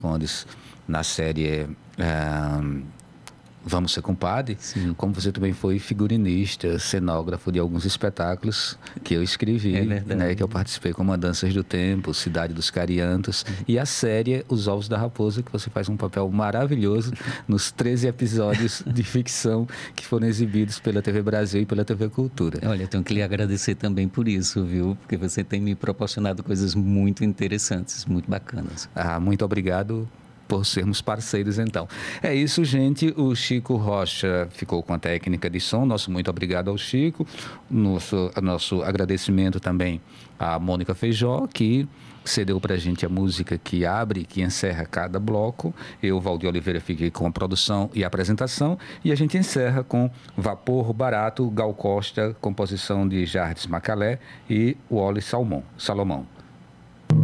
Condes na série Vamos Ser Compadre, como você também foi figurinista, cenógrafo de alguns espetáculos que eu escrevi, né, que eu participei, como Danças do Tempo, Cidade dos Cariantos, e a série Os Ovos da Raposa, que você faz um papel maravilhoso nos 13 episódios de ficção que foram exibidos pela TV Brasil e pela TV Cultura. Olha, eu tenho que lhe agradecer também por isso, viu? Porque você tem me proporcionado coisas muito interessantes, muito bacanas. Muito obrigado por sermos parceiros, então. É isso, gente. O Chico Rocha ficou com a técnica de som. Nosso muito obrigado ao Chico. Nosso agradecimento também à Mônica Feijó, que cedeu para a gente a música que abre, que encerra cada bloco. Eu, Valdir Oliveira, fiquei com a produção e a apresentação. E a gente encerra com Vapor Barato, Gal Costa, composição de Jardim Macalé e Wally Salomão.